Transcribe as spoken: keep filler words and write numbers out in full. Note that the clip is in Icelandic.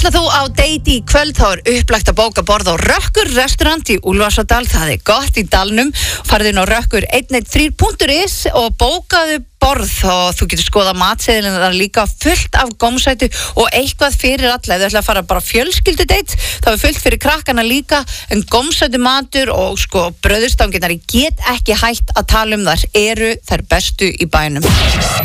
Ætla þú á date í kvöld, þá er upplagt að bóka borð á Rökkur restaurant í Úlfarsárdal. Það er gott í dalnum. Farðu inn á rökkur einn einn þrír punktur is og bókaðu borð og þú getur skoða matseðilinn. Það er líka fullt af gómsætu og eitthvað fyrir alla. Ef þú ætla að fara bara fjölskyldu date, þá er fullt fyrir krakkana líka, en gómsætu matur og sko brauðstanginnar, ég get ekki hætt að tala um þær, eru þær bestu í bænum.